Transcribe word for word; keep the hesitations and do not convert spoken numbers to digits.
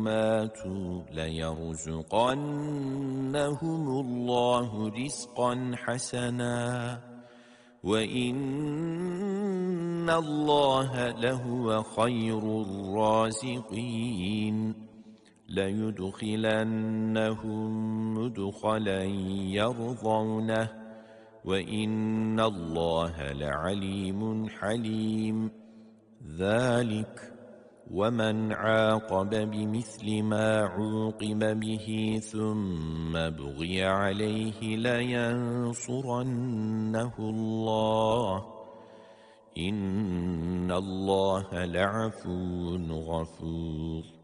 ماتوا ليرزقنهم الله رزقا حسنا وإن الله لهو خير الرازقين ليدخلنهم مدخلا يرضونه وإن الله لعليم حليم ذلك ومن عاقب بمثل ما عوقب به ثم بغي عليه لينصرنه الله إن الله لعفو غفور